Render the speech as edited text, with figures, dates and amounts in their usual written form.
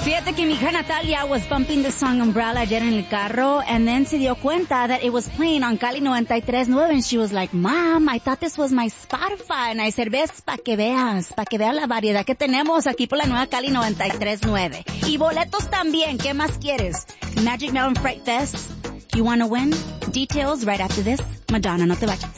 Fíjate que mi hija Natalia was bumping the song Umbrella ayer en el carro, and then se dio cuenta that it was playing on Cali 93.9, and she was like, Mom, I thought this was my Spotify. And I said, ves, pa' que veas la variedad que tenemos aquí por la nueva Cali 93.9. Y boletos también, ¿qué más quieres? Magic Mountain Fright Fest. You wanna win? Details right after this. Madonna, no te vayas.